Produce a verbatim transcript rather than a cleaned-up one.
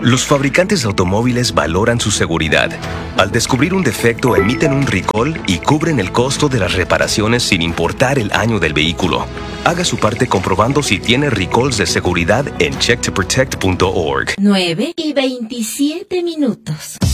Los fabricantes de automóviles valoran su seguridad. Al descubrir un defecto, emiten un recall y cubren el costo de las reparaciones sin importar el año del vehículo. Haga su parte comprobando si tiene recalls de seguridad en check to protect punto org. nueve y veintisiete minutos.